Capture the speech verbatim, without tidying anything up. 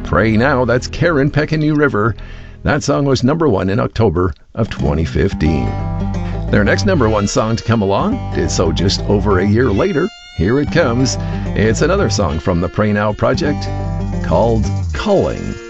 Pray Now, that's Karen Peck and New River. That song was number one in October of twenty fifteen. Their next number one song to come along did so just over a year later. Here it comes. It's another song from the Pray Now project called Calling.